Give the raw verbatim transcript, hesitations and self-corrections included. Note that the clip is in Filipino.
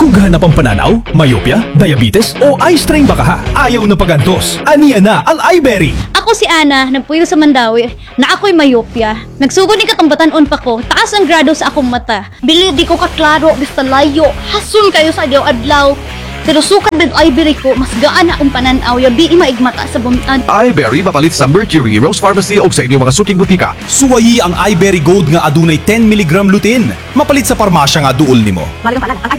Dughan na pampananaw, myopia, diabetes o eye strain ba ka ha? Ayaw na pagantos. Aniya na ang iBerry. Ako si Ana, nagpuyo sa Mandawi, na ako'y myopia. Nagsugod ni katambatan-on pa ko, taas ang grado sa akong mata. Bili di ko kaklaro, basta layo, hasun kayo sa adlaw-adlaw. Pero sukat din iBerry ko, mas gaan na akong pananaw, yabi maigmata sa buntad. iBerry mapalit sa Mercury, Rose Pharmacy o sa inyong mga suking butika. Suwayi ang iBerry Gold nga adunay ten milligram lutein. Mapalit sa parmasya nga duol nimo. Bali pala, ang